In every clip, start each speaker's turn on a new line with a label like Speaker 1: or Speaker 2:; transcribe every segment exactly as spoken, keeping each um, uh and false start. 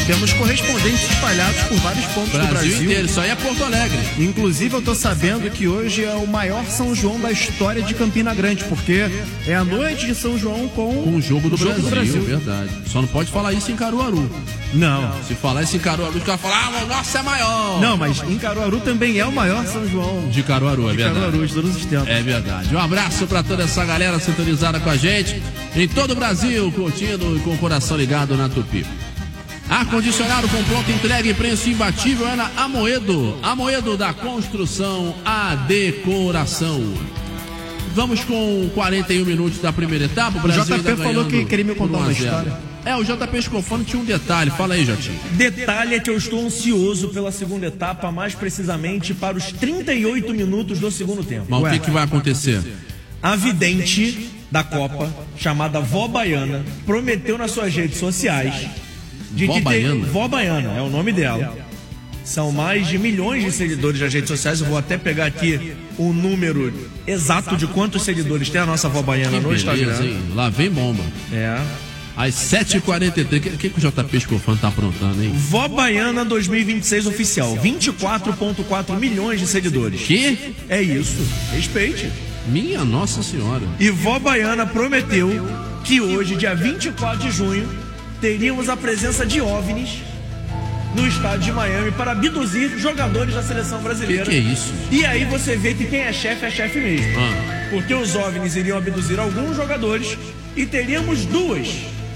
Speaker 1: temos correspondentes espalhados por vários pontos
Speaker 2: Brasil
Speaker 1: do Brasil
Speaker 2: inteiro, isso aí é Porto Alegre.
Speaker 1: Inclusive eu tô sabendo que hoje é o maior São João da história de Campina Grande, porque é a noite de São João com,
Speaker 2: com o jogo do,
Speaker 1: o jogo
Speaker 2: Brasil,
Speaker 1: do Brasil.
Speaker 2: Verdade. Só não pode falar isso em Caruaru.
Speaker 1: Não.
Speaker 2: Se falar isso em Caruaru, os caras falam, ah, o nosso é maior.
Speaker 1: Não, mas em Caruaru também é o maior São João
Speaker 2: de Caruaru, é
Speaker 1: de
Speaker 2: verdade.
Speaker 1: Caruaru, de todos os tempos.
Speaker 2: É verdade. Um abraço pra toda essa galera sintonizada com a gente em todo o Brasil, curtindo e com o coração ligado na Tupi. Ar-condicionado com pronta entrega e preço imbatível é na Amoedo. Amoedo da construção à decoração. Vamos com quarenta e um minutos da primeira etapa. O,
Speaker 1: o J P falou que queria me contar uma história.
Speaker 2: É, o J P Escofano tinha um detalhe. Fala aí, Jotinho.
Speaker 3: Detalhe é que eu estou ansioso pela segunda etapa, mais precisamente para os trinta e oito minutos do segundo tempo.
Speaker 2: Mas Ué, o que, que vai acontecer?
Speaker 3: A vidente da Copa, chamada Vó Baiana, prometeu nas suas redes sociais de
Speaker 2: Vó
Speaker 3: que
Speaker 2: Baiana?
Speaker 3: Ter... Vó Baiana, é o nome dela. São mais de milhões de seguidores nas redes sociais. Eu vou até pegar aqui o número exato de quantos seguidores tem a nossa Vó Baiana
Speaker 2: que
Speaker 3: no
Speaker 2: beleza,
Speaker 3: Instagram.
Speaker 2: Hein? Lá vem bomba.
Speaker 3: É.
Speaker 2: Às sete e quarenta e três. O que, que, que o J P Escofano tá aprontando, hein?
Speaker 3: Vó Baiana dois mil e vinte e seis oficial. vinte e quatro vírgula quatro milhões de seguidores.
Speaker 2: Que?
Speaker 3: É isso. Respeite.
Speaker 2: Minha Nossa Senhora.
Speaker 3: E Vó Baiana prometeu que hoje, dia vinte e quatro de junho, teríamos a presença de OVNIs no estádio de Miami para abduzir jogadores da seleção brasileira.
Speaker 2: Que que é isso?
Speaker 3: E aí você vê que quem é chefe é chefe mesmo.
Speaker 2: Ah.
Speaker 3: Porque os OVNIs iriam abduzir alguns jogadores e teríamos duas.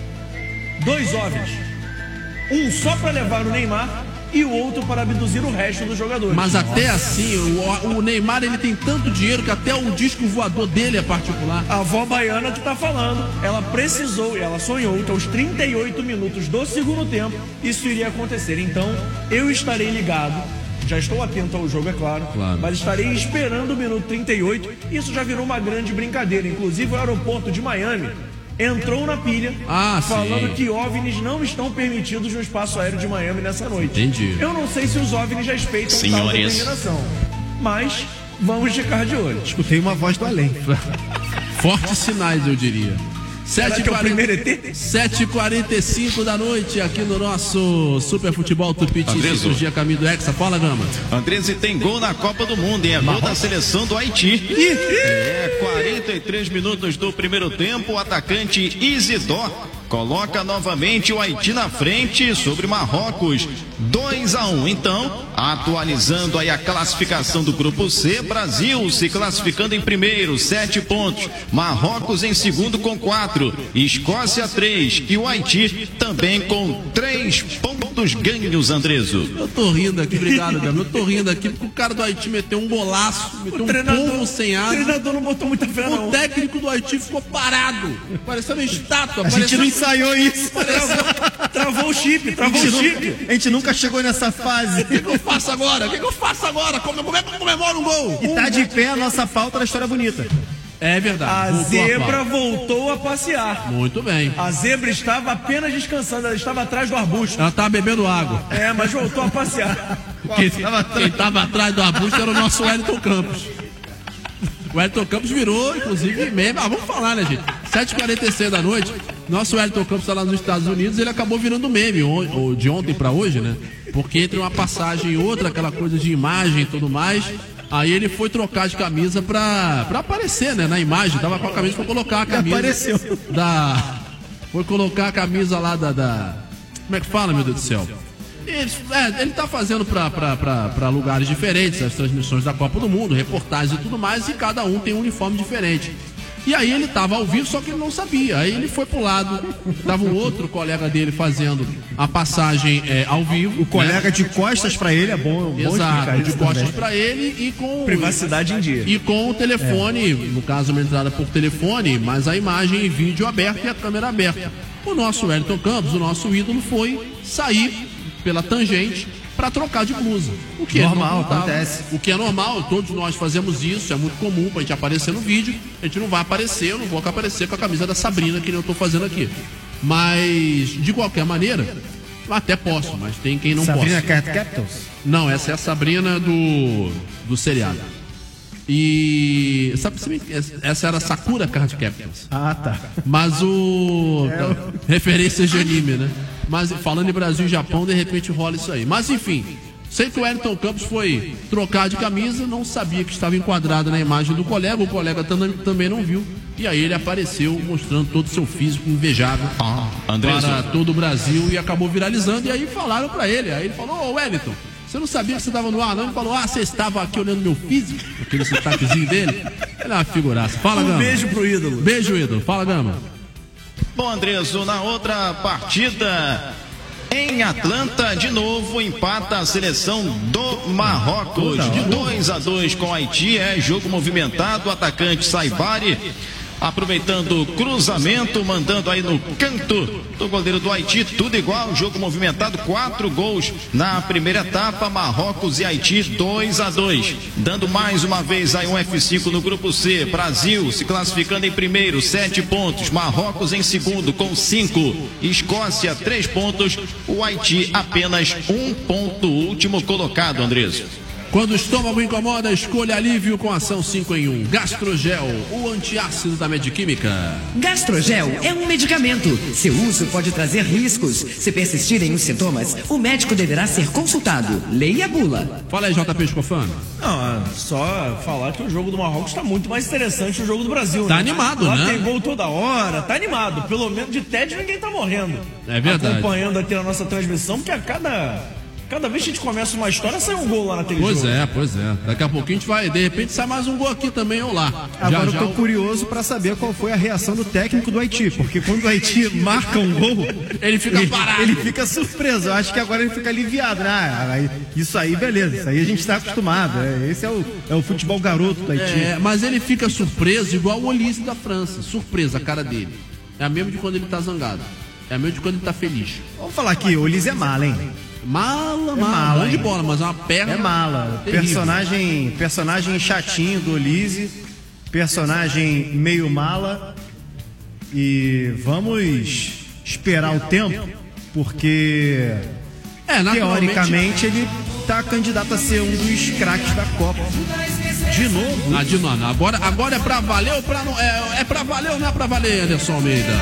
Speaker 3: Dois OVNIs. Um só para levar o Neymar e o outro para abduzir o resto dos jogadores.
Speaker 2: Mas até assim, o, o Neymar ele tem tanto dinheiro que até o disco voador dele é particular.
Speaker 3: A Vó Baiana que tá falando, ela precisou e ela sonhou que aos trinta e oito minutos do segundo tempo isso iria acontecer. Então eu estarei ligado, já estou atento ao jogo, é claro,
Speaker 2: claro.
Speaker 3: mas estarei esperando o minuto trinta e oito. Isso já virou uma grande brincadeira. Inclusive o aeroporto de Miami entrou na pilha,
Speaker 2: ah,
Speaker 3: falando
Speaker 2: sim.
Speaker 3: que OVNIs não estão permitidos no espaço aéreo de Miami nessa noite.
Speaker 2: Entendi.
Speaker 3: Eu não sei se os OVNIs respeitam tal determinação, mas vamos ficar de olho.
Speaker 1: Escutei uma voz do além.
Speaker 2: Fortes sinais, eu diria.
Speaker 3: sete
Speaker 2: e quarenta e cinco da noite aqui no nosso Super Futebol Tupi Dia Caminho do Hexa. Fala, Gama.
Speaker 4: Andrezzi tem gol na Copa do Mundo, hein? É gol da seleção do Haiti. É, quarenta e três minutos do primeiro tempo, o atacante Isidó coloca novamente o Haiti na frente sobre Marrocos, dois a um. Então, atualizando aí a classificação do grupo C, Brasil se classificando em primeiro, sete pontos, Marrocos em segundo com quatro, Escócia três e o Haiti também com três pontos ganhos, Andrezo.
Speaker 2: Eu tô rindo aqui, obrigado, Gabriel. Eu tô rindo aqui porque o cara do Haiti meteu um golaço, meteu um pombo sem asa.
Speaker 3: O treinador não botou muita fé, não.
Speaker 2: O técnico do Haiti ficou parado, parecendo uma estátua.
Speaker 1: A gente não ensaiou isso.
Speaker 3: Travou, travou o chip, travou o chip.
Speaker 1: A gente nunca chegou nessa fase.
Speaker 2: O que, que eu faço agora? O que, que eu faço agora? Como, como é que eu comemoro um gol?
Speaker 1: E tá de pé a nossa pauta da história bonita.
Speaker 2: É verdade.
Speaker 3: A
Speaker 2: voltou
Speaker 3: zebra
Speaker 2: a
Speaker 3: voltou a passear.
Speaker 2: Muito bem.
Speaker 3: A zebra estava apenas descansando, ela estava atrás do arbusto.
Speaker 2: Ela estava bebendo água.
Speaker 3: É, mas voltou a passear.
Speaker 2: Quem estava atrás do arbusto era o nosso Wellington Campos. O Wellington Campos virou, inclusive, meme. Ah, vamos falar, né, gente? sete e quarenta e seis da noite, nosso Wellington Campos está lá nos Estados Unidos, ele acabou virando meme, ou de ontem para hoje, né? Porque entre uma passagem e outra, aquela coisa de imagem e tudo mais, aí ele foi trocar de camisa pra, pra aparecer, né, na imagem. Tava com a camisa pra colocar a camisa.
Speaker 1: Apareceu.
Speaker 2: Da... Foi colocar a camisa lá da, da... Como é que fala, meu Deus do céu? Ele, é, ele tá fazendo pra, pra, pra, pra lugares diferentes, as transmissões da Copa do Mundo, reportagens e tudo mais, e cada um tem um uniforme diferente. E aí ele tava ao vivo, só que ele não sabia. Aí ele foi pro lado, tava um outro colega dele fazendo a passagem é, ao vivo.
Speaker 1: O colega
Speaker 2: né?
Speaker 1: de costas pra ele é bom. É bom
Speaker 2: Exato, de costas
Speaker 1: também.
Speaker 2: pra ele e com...
Speaker 3: Privacidade em dia.
Speaker 2: E com o telefone, é. no caso uma entrada por telefone, mas a imagem e vídeo aberta e a câmera aberta. O nosso Wellington Campos, o nosso ídolo, foi sair pela tangente para trocar de blusa. O que
Speaker 1: normal,
Speaker 2: é
Speaker 1: acontece.
Speaker 2: O que é normal, todos nós fazemos isso, é muito comum pra gente aparecer no vídeo. A gente não vai aparecer, eu não vou aparecer com a camisa da Sabrina, que nem eu tô fazendo aqui. Mas, de qualquer maneira, até posso, mas tem quem não
Speaker 1: Sabrina
Speaker 2: possa.
Speaker 1: Cat Capitals?
Speaker 2: Não, essa é a Sabrina do, do seriado. E sabe, essa era a Sakura Card Captors.
Speaker 1: Ah, tá.
Speaker 2: Mas o...
Speaker 1: É, eu...
Speaker 2: referência de anime, né? Mas falando em Brasil e Japão, de repente rola isso aí. Mas enfim, sei que o Wellington Campos foi trocar de camisa, não sabia que estava enquadrado na imagem do colega, o colega tam- também não viu. E aí ele apareceu mostrando todo o seu físico invejável
Speaker 4: Ah, Andrés,
Speaker 2: para todo o Brasil e acabou viralizando. E aí falaram para ele, aí ele falou: ô Wellington, você não sabia que você estava no ar, não? Ele falou: ah, você estava aqui olhando meu físico, aquele sotaquezinho dele. Ele é uma figuraça. Fala,
Speaker 3: Um
Speaker 2: Gama.
Speaker 3: beijo pro ídolo.
Speaker 2: Beijo, ídolo. Fala, Gama.
Speaker 4: Bom, Andreso, na outra partida em Atlanta, de novo empata a seleção do Marrocos de dois a dois com Haiti. É jogo movimentado, o atacante Saibari aproveitando o cruzamento, mandando aí no canto do goleiro do Haiti, tudo igual, jogo movimentado, quatro gols na primeira etapa, Marrocos e Haiti dois a dois, dando mais uma vez aí um F cinco no grupo C, Brasil se classificando em primeiro, sete pontos, Marrocos em segundo com cinco, Escócia três pontos, o Haiti apenas um ponto, último colocado, Andrés.
Speaker 2: Quando o estômago incomoda, escolha alívio com ação cinco em um. Gastrogel, o antiácido da Mediquímica.
Speaker 5: Gastrogel é um medicamento. Seu uso pode trazer riscos. Se persistirem os sintomas, o médico deverá ser consultado. Leia a bula.
Speaker 2: Fala aí, J P Escofano.
Speaker 3: Não, só falar que o jogo do Marrocos está muito mais interessante que o jogo do Brasil.
Speaker 2: Tá
Speaker 3: né?
Speaker 2: animado,
Speaker 3: Lá
Speaker 2: né?
Speaker 3: tem gol toda hora, tá animado. Pelo menos de tédio ninguém tá morrendo.
Speaker 2: É verdade.
Speaker 3: Acompanhando aqui a nossa transmissão, porque a cada... Cada vez que a gente começa uma história, sai um gol lá naquele
Speaker 2: Pois
Speaker 3: jogo.
Speaker 2: é, pois é. Daqui a pouquinho a gente vai, de repente sai mais um gol aqui também ou lá.
Speaker 1: Agora
Speaker 2: já,
Speaker 1: eu tô
Speaker 2: já...
Speaker 1: curioso pra saber qual foi a reação do técnico do Haiti, porque quando o Haiti marca um gol,
Speaker 2: Ele fica parado.
Speaker 1: Ele fica surpreso. Eu acho que agora ele fica aliviado, né? Ah, aí- isso aí, beleza. Isso aí a gente tá acostumado. É, esse é o, é o futebol garoto do Haiti.
Speaker 2: É, mas ele fica surpreso igual o Olise da França. Surpresa a cara dele. É a mesma de quando ele tá zangado. É a mesma de quando ele tá feliz.
Speaker 1: Vamos falar aqui, o Olise é mala, hein?
Speaker 2: Mala, mala,
Speaker 1: mala,
Speaker 2: bom de
Speaker 1: hein?
Speaker 2: bola, mas é uma perna.
Speaker 1: É mala.
Speaker 2: terrível.
Speaker 1: Personagem, personagem chatinho do Olise, personagem meio mala. E vamos esperar o tempo, porque
Speaker 2: É, naturalmente.
Speaker 1: teoricamente ele tá candidato a ser um dos craques da Copa. De novo.
Speaker 2: Ah, de novo. Agora, agora é pra valer ou pra não. É, é pra valer ou não é pra valer, Anderson Almeida?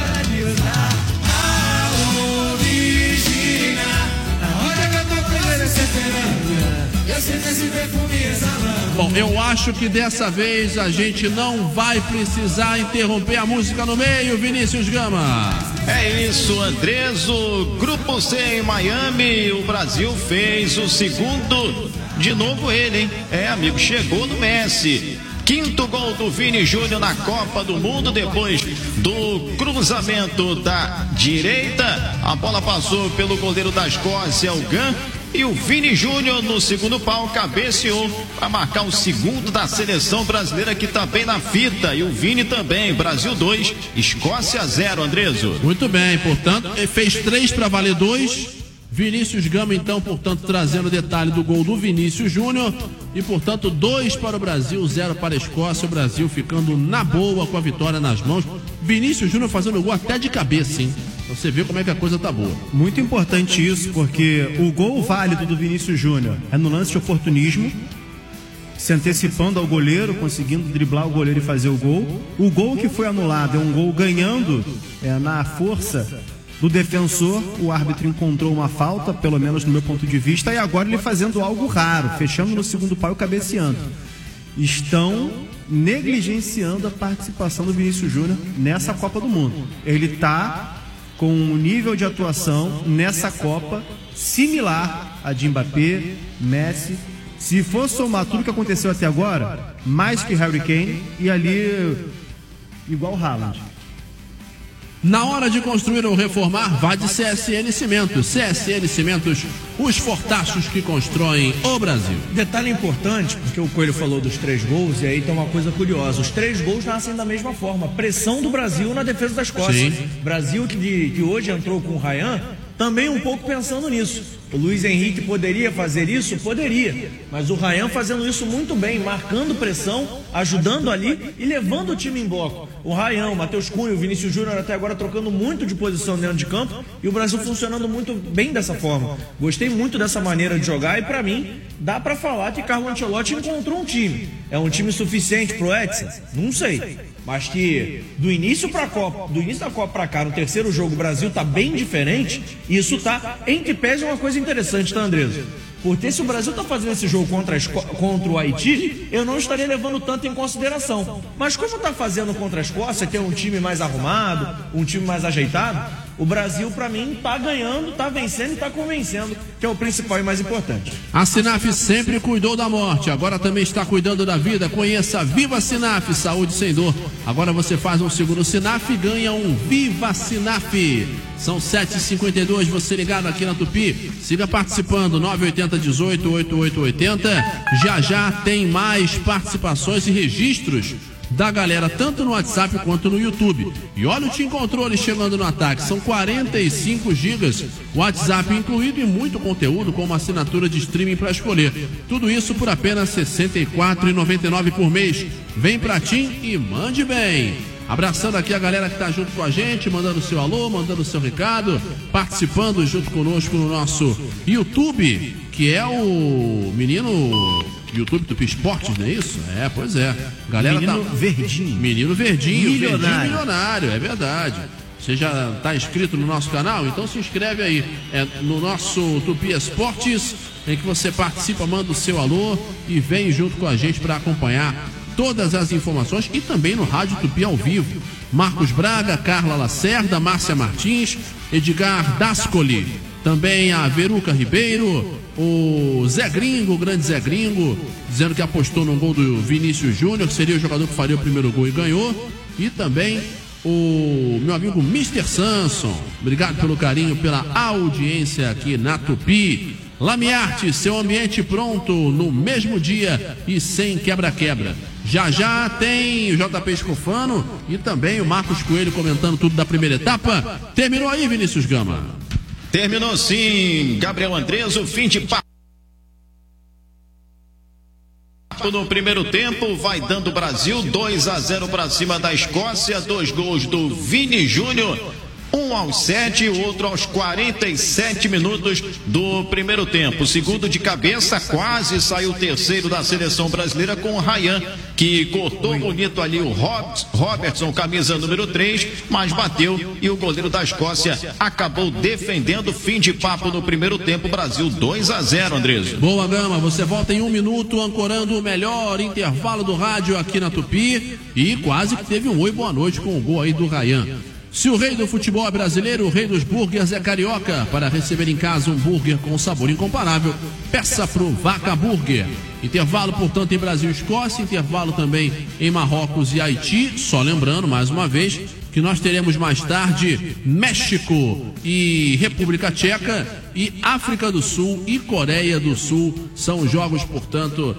Speaker 2: Bom, eu acho que dessa vez a gente não vai precisar interromper a música no meio, Vinícius Gama.
Speaker 4: É isso, Andreso. Grupo C em Miami, o Brasil fez o segundo. De novo ele, hein? É, amigo, chegou no Messi. Quinto gol do Vini Júnior na Copa do Mundo, depois do cruzamento da direita. A bola passou pelo goleiro da Escócia, o Gan. E o Vini Júnior no segundo pau cabeceou para marcar o segundo da seleção brasileira, que tá bem na fita. E o Vini também. Brasil dois, Escócia zero, Andreso.
Speaker 2: Muito bem, portanto, ele fez três para valer dois. Vinícius Gama, então, portanto, trazendo o detalhe do gol do Vinícius Júnior. E, portanto, dois para o Brasil, zero para a Escócia. O Brasil ficando na boa com a vitória nas mãos. Vinícius Júnior fazendo gol até de cabeça, hein? Você vê como é que a coisa tá boa.
Speaker 1: Muito importante isso, porque o gol válido do Vinícius Júnior é no lance de oportunismo, se antecipando ao goleiro, conseguindo driblar o goleiro e fazer o gol. O gol que foi anulado é um gol ganhando é, na força do defensor. O árbitro encontrou uma falta, pelo menos no meu ponto de vista, e agora ele fazendo algo raro, fechando no segundo pau e cabeceando. Estão negligenciando a participação do Vinícius Júnior nessa Copa do Mundo. Ele está com um nível de atuação nessa Copa similar a de Mbappé, Messi. Se for somar tudo que aconteceu até agora, mais que Harry Kane, e ali igual Haaland.
Speaker 2: Na hora de construir ou reformar, vá de C S N Cimentos. C S N Cimentos, os fortachos que constroem o Brasil.
Speaker 3: Detalhe importante, porque o Coelho falou dos três gols, e aí tem uma coisa curiosa. Os três gols nascem da mesma forma. Pressão do Brasil na defesa da Escócia.
Speaker 2: Sim.
Speaker 3: Brasil que, de, que hoje entrou com o Ryan, também um pouco pensando nisso. O Luiz Henrique poderia fazer isso? Poderia. Mas o Ryan fazendo isso muito bem, marcando pressão, ajudando ali e levando o time em bloco. O Ryan, o Matheus Cunha, o Vinícius Júnior até agora trocando muito de posição dentro de campo e o Brasil funcionando muito bem dessa forma. Gostei muito dessa maneira de jogar e, pra mim, dá pra falar que Carlo Ancelotti encontrou um time. É um time suficiente pro Hexa? Não sei. mas que do início para Copa, do início da Copa para cá, no terceiro jogo, o Brasil tá bem diferente. E isso tá, em que pese, uma coisa interessante, tá, Andreso? Porque se o Brasil está fazendo esse jogo contra, a, contra o Haiti, eu não estaria levando tanto em consideração. Mas como está fazendo contra a Escócia, que é um time mais arrumado, um time mais ajeitado, o Brasil, para mim, está ganhando, está vencendo e está convencendo, que é o principal e mais importante.
Speaker 2: A Sinaf sempre cuidou da morte, agora também está cuidando da vida. Conheça Viva Sinaf, saúde sem dor. Agora você faz um seguro Sinaf e ganha um Viva Sinaf. São sete e cinquenta e dois, você ligado aqui na Tupi. Siga participando, nove oito zero, dezoito, oitenta e oito oitenta. Já já tem mais participações e registros da galera, tanto no WhatsApp quanto no YouTube. E olha o Team Controle chegando no ataque. São quarenta e cinco gigas, WhatsApp incluído, e muito conteúdo com uma assinatura de streaming para escolher. Tudo isso por apenas sessenta e quatro reais e noventa e nove centavos por mês. Vem pra Team e mande bem. Abraçando aqui a galera que está junto com a gente, mandando seu alô, mandando seu recado, participando junto conosco no nosso YouTube, que é o menino YouTube Tupi Esportes, não é isso? É, pois é. Galera
Speaker 1: Menino
Speaker 2: tá...
Speaker 1: Verdinho.
Speaker 2: Menino Verdinho,
Speaker 1: Milionário.
Speaker 2: Verdinho Milionário, é verdade. Você já está inscrito no nosso canal? Então se inscreve aí. É no nosso Tupi Esportes, em que você participa, manda o seu alô e vem junto com a gente para acompanhar todas as informações, e também no Rádio Tupi ao vivo. Marcos Braga, Carla Lacerda, Márcia Martins, Edgar Dascoli, também a Veruca Ribeiro, o Zé Gringo, o grande Zé Gringo, dizendo que apostou no gol do Vinícius Júnior, que seria o jogador que faria o primeiro gol e ganhou. E também o meu amigo mister Samson, obrigado pelo carinho, pela audiência aqui na Tupi. Lamiarte, seu ambiente pronto no mesmo dia e sem quebra-quebra. Já já tem o J P Escofano e também o Marcos Coelho comentando tudo da primeira etapa. Terminou aí, Vinícius Gama?
Speaker 4: Terminou sim, Gabriel Andreso, fim de papo. No primeiro tempo, vai dando Brasil dois a zero para cima da Escócia, dois gols do Vini Júnior. Um aos sete, o outro aos quarenta e sete minutos do primeiro tempo. Segundo de cabeça, quase saiu o terceiro da seleção brasileira com o Ryan, que cortou bonito ali o Robertson, camisa número três, mas bateu e o goleiro da Escócia acabou defendendo. Fim de papo no primeiro tempo, Brasil dois a zero, Andreso.
Speaker 2: Boa, Gama, você volta em um minuto ancorando o melhor intervalo do rádio aqui na Tupi, e quase que teve um oi, boa noite com o gol aí do Ryan. Se o rei do futebol é brasileiro, o rei dos burgers é carioca. Para receber em casa um burger com sabor incomparável, peça pro Vaca Burger. Intervalo, portanto, em Brasil e Escócia, intervalo também em Marrocos e Haiti. Só lembrando, mais uma vez, que nós teremos mais tarde México e República Tcheca, e África do Sul e Coreia do Sul. São os jogos, portanto,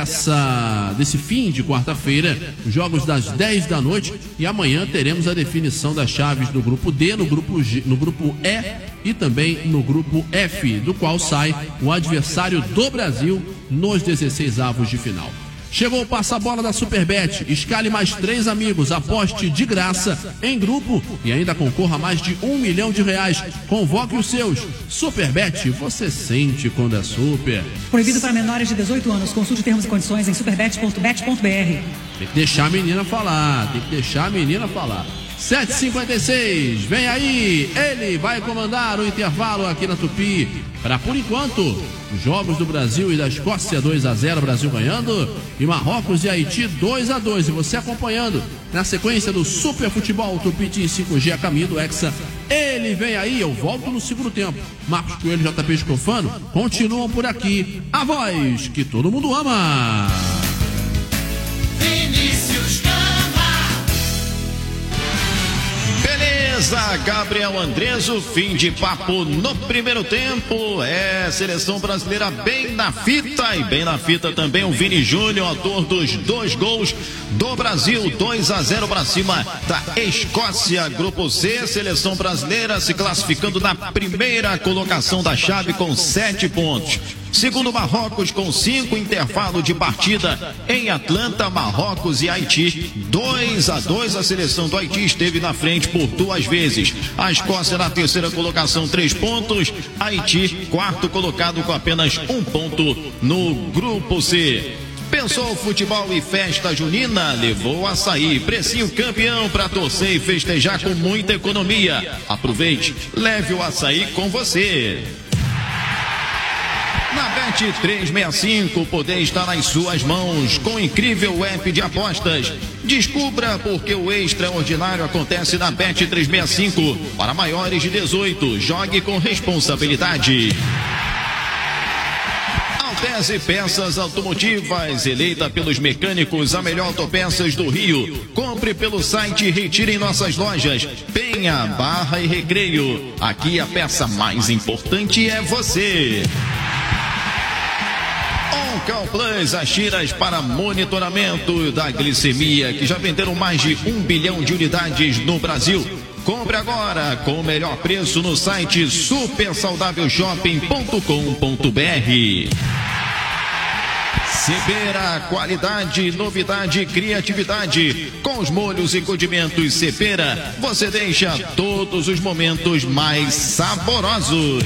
Speaker 2: dessa, desse fim de quarta-feira, jogos das dez da noite, e amanhã teremos a definição das chaves do grupo D, no grupo G, no grupo E e também no grupo F, do qual sai o adversário do Brasil nos dezesseis avos de final. Chegou o passa-bola da Superbet. Escale mais três amigos, aposte de graça em grupo e ainda concorra a mais de um milhão de reais. Convoque os seus. Superbet, você sente quando é super.
Speaker 6: Proibido para menores de dezoito anos. Consulte termos e condições em superbet ponto bet ponto br.
Speaker 2: Tem que deixar a menina falar, tem que deixar a menina falar. sete e cinquenta e seis, vem aí, ele vai comandar o intervalo aqui na Tupi. Para, por enquanto, os jogos do Brasil e da Escócia, dois a zero, Brasil ganhando, e Marrocos e Haiti dois a dois. E você acompanhando na sequência do Super Futebol Tupi em cinco G a caminho do Hexa. Ele vem aí, eu volto no segundo tempo. Marcos Coelho e J P Escofano continuam por aqui. A voz que todo mundo ama.
Speaker 4: Vinícius Gabriel Andreso, fim de papo no primeiro tempo. É, seleção brasileira bem na fita, e bem na fita também o Vini Júnior, autor dos dois gols do Brasil. Dois a zero para cima da Escócia. Grupo C, seleção brasileira se classificando na primeira colocação da chave com sete pontos. Segundo Marrocos com cinco, intervalo de partida em Atlanta, Marrocos e Haiti dois a dois. A seleção do Haiti esteve na frente por duas vezes. A Escócia na terceira colocação, três pontos. Haiti, quarto colocado com apenas um ponto no grupo C. Pensou futebol e festa junina? Levou Açaí, precinho campeão para torcer e festejar com muita economia. Aproveite, leve o Açaí com você. Na Bet trezentos e sessenta e cinco, o poder está nas suas mãos, com o incrível app de apostas. Descubra porque o extraordinário acontece na Bet trezentos e sessenta e cinco. Para maiores de dezoito, jogue com responsabilidade. Altese Peças Automotivas, eleita pelos mecânicos a melhor autopeças do Rio. Compre pelo site e retire em nossas lojas Penha, Barra e Recreio. Aqui a peça mais importante é você. Oncal Plus, as tiras para monitoramento da glicemia, que já venderam mais de um bilhão de unidades no Brasil. Compre agora com o melhor preço no site super saudável shopping ponto com ponto br. Cepera, qualidade, novidade e criatividade. Com os molhos e condimentos Cepera, você deixa todos os momentos mais saborosos.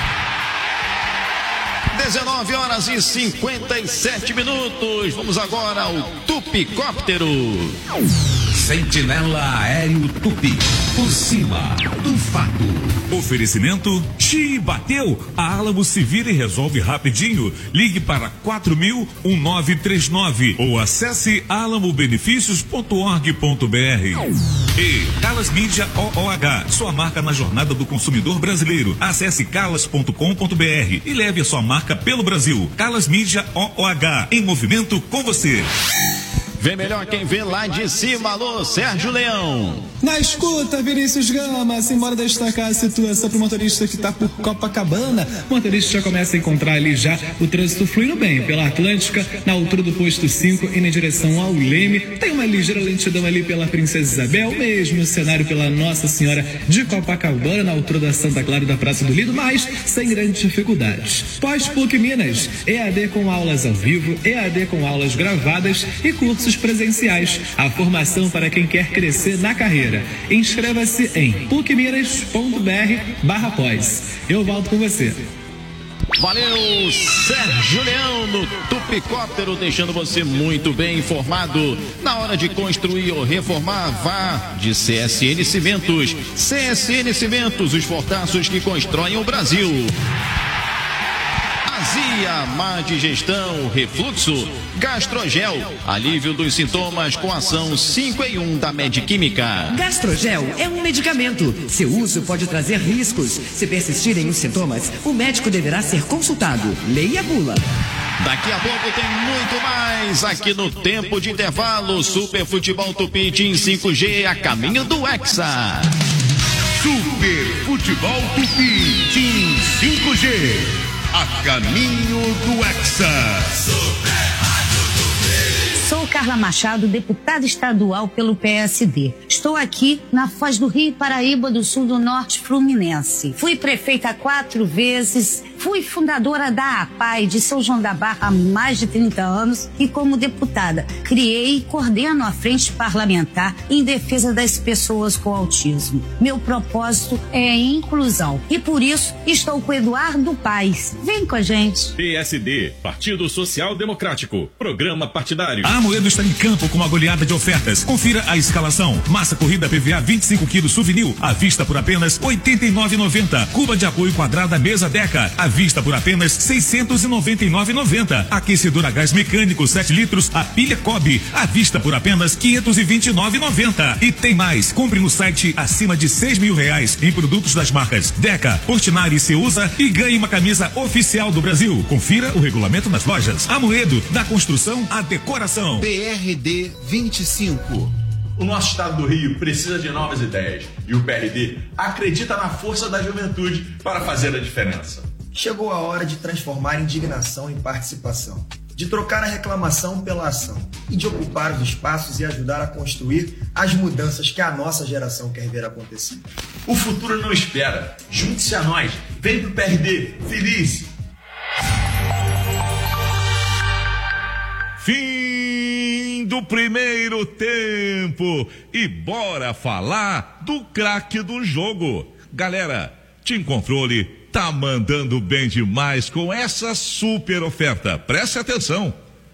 Speaker 4: dezenove horas e cinquenta e sete minutos. Vamos agora ao Tupicóptero.
Speaker 7: Sentinela Aéreo Tupi, por cima do fato. Oferecimento Xi bateu. A Álamo se vira e resolve rapidinho. Ligue para quatro mil, nove três nove ou acesse alamo benefícios ponto org ponto br. E Calas Mídia O O H, sua marca na jornada do consumidor brasileiro. Acesse calas ponto com ponto br e leve a sua marca pelo Brasil. Calas Mídia O O H, em movimento com você.
Speaker 4: Vê melhor quem vê lá de cima. Alô, Sérgio Leão.
Speaker 8: Na escuta, Vinícius Gama, simbora destacar a situação para o motorista que está por Copacabana. O motorista já começa a encontrar ali já o trânsito fluindo bem pela Atlântica, na altura do posto cinco, indo em direção ao Leme. Tem uma ligeira lentidão ali pela Princesa Isabel, mesmo cenário pela Nossa Senhora de Copacabana, na altura da Santa Clara e da Praça do Lido, mas sem grandes dificuldades. Pós-PUC Minas, E A D com aulas ao vivo, E A D com aulas gravadas e cursos presenciais. A formação para quem quer crescer na carreira. Inscreva-se em pucminas ponto br barra pós. Eu volto com você.
Speaker 4: Valeu, Sérgio Leão no Tupicóptero, deixando você muito bem informado. Na hora de construir ou reformar, vá de C S N Cimentos. C S N Cimentos, os fortaços que constroem o Brasil. Azia, má digestão, refluxo, Gastrogel, alívio dos sintomas com ação cinco em um da Medquímica.
Speaker 5: Gastrogel é um medicamento. Seu uso pode trazer riscos. Se persistirem os sintomas, o médico deverá ser consultado. Leia a bula.
Speaker 4: Daqui a pouco tem muito mais aqui no Tempo de Intervalo. Super Futebol Tupi Team cinco G a caminho do Hexa.
Speaker 7: Super Futebol Tupi Team cinco G, a caminho do Hexa.
Speaker 9: Sou Carla Machado, deputada estadual pelo P S D. Estou aqui na Foz do Rio, Paraíba do Sul do Norte Fluminense. Fui prefeita quatro vezes, fui fundadora da A P A I de São João da Barra há mais de trinta anos e como deputada criei e coordeno a Frente Parlamentar em defesa das pessoas com autismo. Meu propósito é a inclusão e por isso estou com Eduardo Paes. Vem com a gente.
Speaker 10: P S D, Partido Social Democrático, Programa Partidário.
Speaker 7: A Amoedo está em campo com uma goleada de ofertas. Confira a escalação. Massa corrida P V A vinte e cinco quilos Souvenir, à vista por apenas oitenta e nove reais e noventa centavos. Cuba de apoio quadrada mesa Deca, à vista por apenas seiscentos e noventa e nove reais e noventa centavos. Aquecedor a gás mecânico sete litros, a pilha Cobe, à vista por apenas quinhentos e vinte e nove reais e noventa centavos. E tem mais. Compre no site acima de seis mil reais em produtos das marcas Deca, Portinari e Ceusa e ganhe uma camisa oficial do Brasil. Confira o regulamento nas lojas. Amoedo, da construção à decoração.
Speaker 11: P R D vinte e cinco.
Speaker 10: O nosso estado do Rio precisa de novas ideias e o P R D acredita na força da juventude para fazer a diferença.
Speaker 12: Chegou a hora de transformar indignação em participação, de trocar a reclamação pela ação e de ocupar os espaços e ajudar a construir as mudanças que a nossa geração quer ver acontecer.
Speaker 10: O futuro não espera. Junte-se a nós. Vem pro P R D. Feliz!
Speaker 7: Fim do primeiro tempo e bora falar do craque do jogo. Galera, Team Controle tá mandando bem demais com essa super oferta. Preste atenção.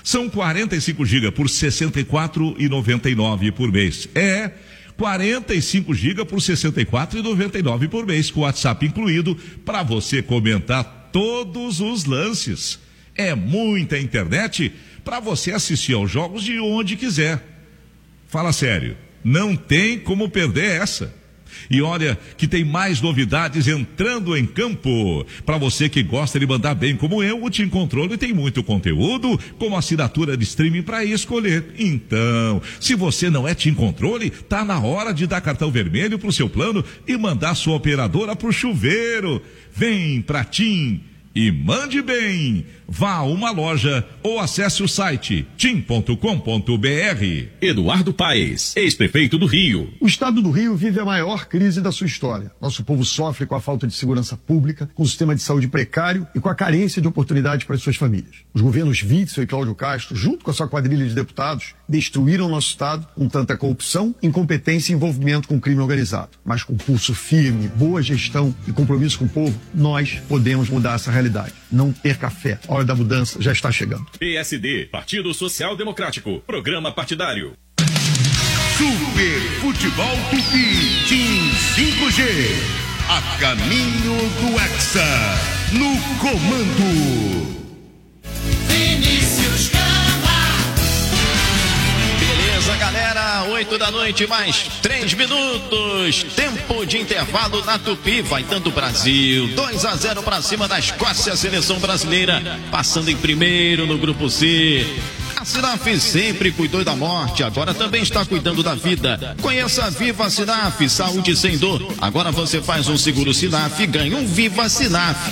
Speaker 7: São quarenta e cinco gigas por sessenta e quatro reais e noventa e nove centavos por mês. É quarenta e cinco gigas por sessenta e quatro reais e noventa e nove centavos por mês, com WhatsApp incluído, para você comentar todos os lances. É muita internet para você assistir aos jogos de onde quiser. Fala sério, não tem como perder essa. E olha que tem mais novidades entrando em campo. Para você que gosta de mandar bem como eu, o Tim Controle tem muito conteúdo, como assinatura de streaming para escolher. Então, se você não é Tim Controle, tá na hora de dar cartão vermelho pro seu plano e mandar sua operadora pro chuveiro. Vem pra Tim e mande bem. Vá a uma loja ou acesse o site tim ponto com ponto br.
Speaker 13: Eduardo Paes, ex-prefeito do Rio.
Speaker 14: O estado do Rio vive a maior crise da sua história. Nosso povo sofre com a falta de segurança pública, com o sistema de saúde precário e com a carência de oportunidades para as suas famílias. Os governos Witzel e Cláudio Castro, junto com a sua quadrilha de deputados, destruíram nosso estado com tanta corrupção, incompetência e envolvimento com o crime organizado. Mas com pulso firme, boa gestão e compromisso com o povo, nós podemos mudar essa realidade. Não perca fé. A hora da mudança já está chegando.
Speaker 13: P S D, Partido Social Democrático, Programa Partidário.
Speaker 15: Super Futebol Tupi, Team cinco G, a caminho do Hexa, no comando.
Speaker 4: Vinícius Gama. Beleza, galera, oito da noite, mais três minutos, tempo de intervalo na Tupi, vai dando Brasil, dois a zero para cima da Escócia, a seleção brasileira, passando em primeiro no grupo C. A Sinaf sempre cuidou da morte, agora também está cuidando da vida. Conheça a Viva Sinaf, saúde sem dor. Agora você faz um seguro Sinaf e ganha um Viva Sinaf.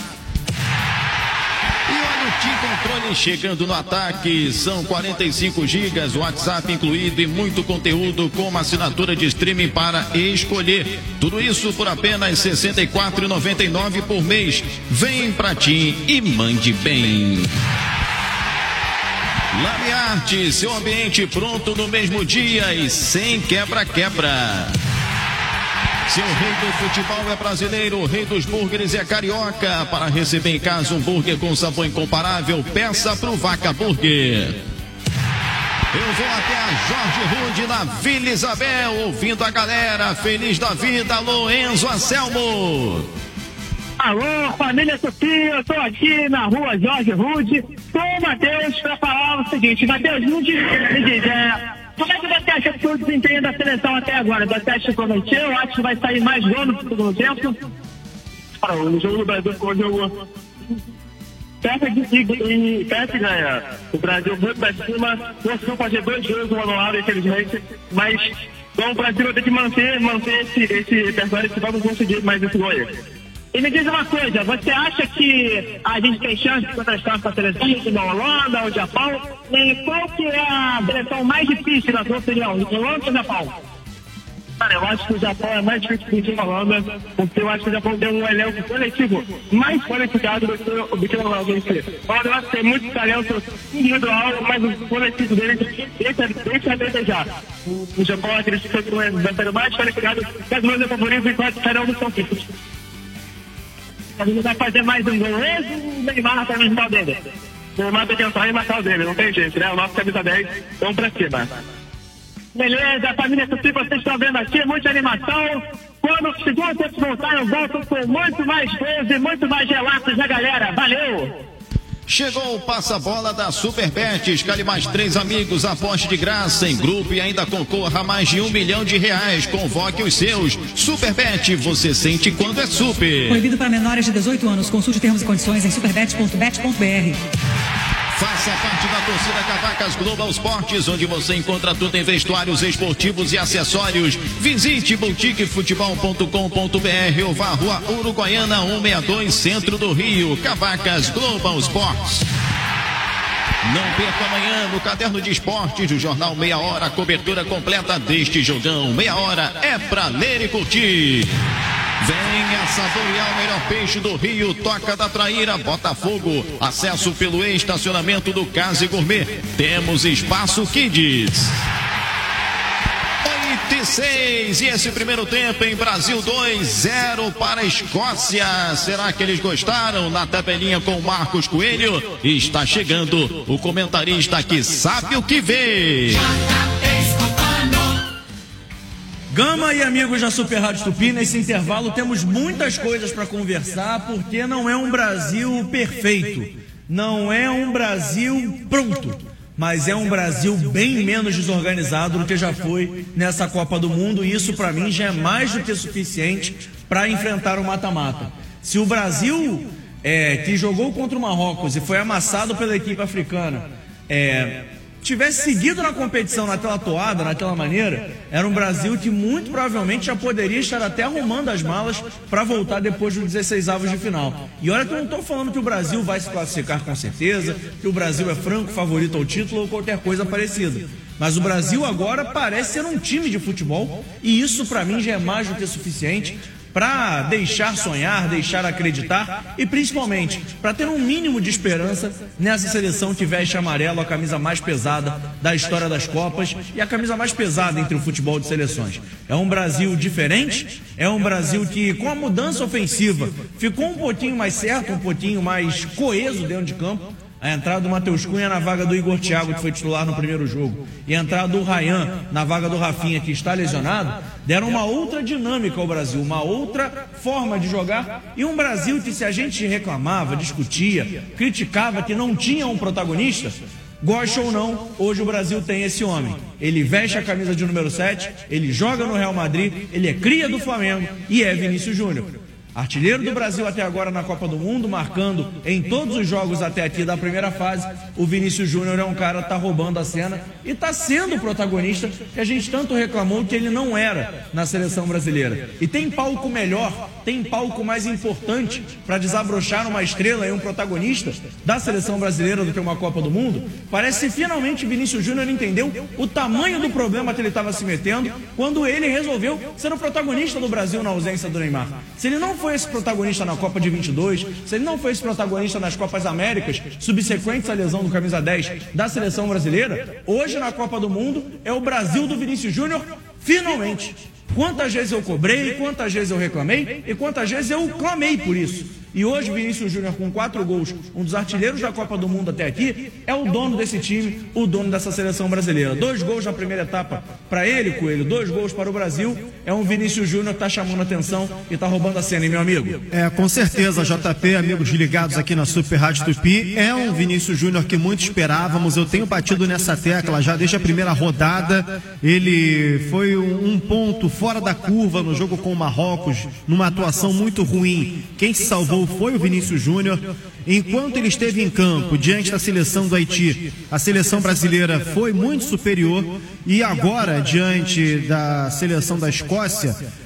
Speaker 4: E olha o Tim Controle chegando no ataque. São quarenta e cinco gigas, WhatsApp incluído e muito conteúdo com uma assinatura de streaming para escolher. Tudo isso por apenas sessenta e quatro reais e noventa e nove centavos por mês. Vem pra Tim e mande bem. Lamiarte, seu ambiente pronto no mesmo dia e sem quebra-quebra. Se o rei do futebol é brasileiro, o rei dos burgers é carioca. Para receber em casa um burger com sabor incomparável, peça pro Vaca Burger. Eu vou até a Jorge Rude na Vila Isabel, ouvindo a galera, feliz da vida, alô Enzo Anselmo.
Speaker 16: Alô, família Tupi, eu tô aqui na rua Jorge Rude com o Matheus para falar o seguinte. Matheus, me diz, me diz é, como é que você acha que o desempenho da seleção até agora? Do teste prometeu, eu acho que vai sair mais gol no segundo tempo. Ah, o jogo do Brasil foi o jogo perto de perto ganha. O Brasil muito pra cima, conseguiu fazer dois gols no anulado, infelizmente, mas bom, o Brasil vai ter que manter, manter esse, esse repertório se vamos conseguir mais esse gol aí. E me diz uma coisa, você acha que a gente tem chance de contrastar com a seleção como a Holanda ou o Japão? E qual que é a seleção mais difícil, na sua opinião, Holanda ou Japão? Cara, eu acho que o Japão é mais difícil que a Holanda, porque eu acho que o Japão tem um elenco coletivo mais qualificado do que o, do que a Holanda em si. A Holanda tem muito talento individual, mas o coletivo dele deixa, deixa a desejar. O, o Japão acredita que é um adversário mais qualificado, que as duas favoritas enquanto serão dos conflitos. A gente vai fazer mais um gol hoje e o Neymar tá no final dele. O Neymar tem que entrar e matar o dele, não tem jeito, né? O nosso camisa dez, vamos pra cima. Beleza, família Tupi, vocês estão vendo aqui, muita animação. Quando o segundo tempo voltar, eu volto com muito mais gols e muito mais relatos da galera. Valeu!
Speaker 4: Chegou o passa-bola da Superbet. Escale mais três amigos, aposte de graça em grupo e ainda concorra a mais de um milhão de reais. Convoque os seus. Superbet, você sente quando é super.
Speaker 6: Proibido para menores de dezoito anos. Consulte termos e condições em superbet ponto bet ponto br.
Speaker 4: Faça parte da torcida Cavacas Global Esportes, onde você encontra tudo em vestuários esportivos e acessórios. Visite boutique futebol ponto com ponto br ou vá à Rua Uruguaiana cento e sessenta e dois, centro do Rio. Cavacas Global Esportes. Não perca amanhã no Caderno de Esportes do Jornal Meia Hora, a cobertura completa deste jogão. Meia Hora é pra ler e curtir. Venha saborear o melhor peixe do Rio, Toca da Traíra, Botafogo. Acesso pelo estacionamento do Casa e Gourmet. Temos espaço Kids. oito e e seis. E esse primeiro tempo em Brasil dois, zero para a Escócia. Será que eles gostaram? Na tabelinha com Marcos Coelho. Está chegando o comentarista que sabe o que vê.
Speaker 3: Gama e amigos da Super Rádio Tupi, nesse intervalo temos muitas coisas para conversar, porque não é um Brasil perfeito, não é um Brasil pronto, mas é um Brasil bem menos desorganizado do que já foi nessa Copa do Mundo, e isso para mim já é mais do que suficiente para enfrentar o mata-mata. Se o Brasil, é, que jogou contra o Marrocos e foi amassado pela equipe africana, é... tivesse seguido na competição naquela toada, naquela maneira, era um Brasil que muito provavelmente já poderia estar até arrumando as malas para voltar depois dos dezesseis avos de final. E olha que eu não estou falando que o Brasil vai se classificar com certeza, que o Brasil é franco favorito ao título ou qualquer coisa parecida. Mas o Brasil agora parece ser um time de futebol, e isso para mim já é mais do que suficiente para deixar sonhar, deixar acreditar e principalmente para ter um mínimo de esperança nessa seleção que veste amarelo, a camisa mais pesada da história das Copas e a camisa mais pesada entre o futebol de seleções. É um Brasil diferente, é um Brasil que com a mudança ofensiva ficou um pouquinho mais certo, um pouquinho mais coeso dentro de campo. A entrada do Matheus Cunha na vaga do Igor Thiago, que foi titular no primeiro jogo, e a entrada do Ryan na vaga do Rafinha, que está lesionado, deram uma outra dinâmica ao Brasil, uma outra forma de jogar, e um Brasil que, se a gente reclamava, discutia, criticava que não tinha um protagonista, gosta ou não, hoje o Brasil tem esse homem. Ele veste a camisa de número sete, ele joga no Real Madrid, ele é cria do Flamengo e é Vinícius Júnior. Artilheiro do Brasil até agora na Copa do Mundo, marcando em todos os jogos até aqui da primeira fase. O Vinícius Júnior é um cara que tá roubando a cena e tá sendo o protagonista que a gente tanto reclamou que ele não era na seleção brasileira. E tem palco melhor, tem palco mais importante para desabrochar uma estrela e um protagonista da seleção brasileira do que uma Copa do Mundo? Parece que finalmente Vinícius Júnior entendeu o tamanho do problema que ele estava se metendo quando ele resolveu ser o protagonista do Brasil na ausência do Neymar. Se ele não foi esse protagonista na Copa de vinte e dois, se ele não foi esse protagonista nas Copas Américas, subsequentes à lesão do camisa dez da seleção brasileira, hoje na Copa do Mundo é o Brasil do Vinícius Júnior, finalmente. Quantas vezes eu cobrei, quantas vezes eu reclamei e quantas vezes eu clamei por isso. E hoje Vinícius Júnior, com quatro gols, um dos artilheiros da Copa do Mundo até aqui, é o dono desse time, o dono dessa seleção brasileira. Dois gols na primeira etapa para ele, Coelho, dois gols para o Brasil. É um Vinícius Júnior que está chamando a atenção e está roubando a cena, hein, meu amigo?
Speaker 1: É, com certeza, J P, amigos ligados aqui na Super Rádio Tupi, é um Vinícius Júnior que muito esperávamos. Eu tenho batido nessa tecla já desde a primeira rodada. Ele foi um, um ponto fora da curva no jogo com o Marrocos, numa atuação muito ruim. Quem se salvou foi o Vinícius Júnior. Enquanto ele esteve em campo diante da seleção do Haiti, a seleção brasileira foi muito superior, e agora diante da seleção da Escócia,